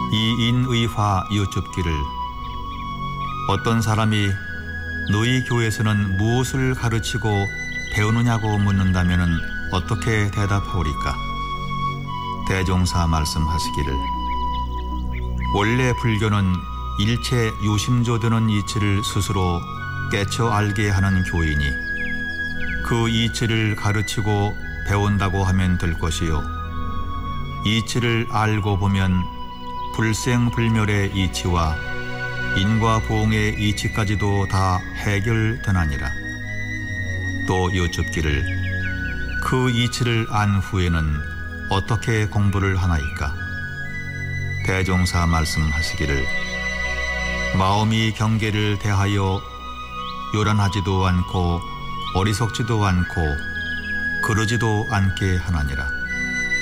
이인의화 여쭙기를 어떤 사람이 너희 교회에서는 무엇을 가르치고 배우느냐고 묻는다면 어떻게 대답하오리까? 대종사 말씀하시기를 원래 불교는 일체 유심조되는 이치를 스스로 깨쳐 알게 하는 교이니 그 이치를 가르치고 배운다고 하면 될 것이요 이치를 알고 보면 불생불멸의 이치와 인과 보응의 이치까지도 다 해결되나니라. 또 여쭙기를 그 이치를 안 후에는 어떻게 공부를 하나이까? 대종사 말씀하시기를 마음이 경계를 대하여 요란하지도 않고 어리석지도 않고 그러지도 않게 하나니라.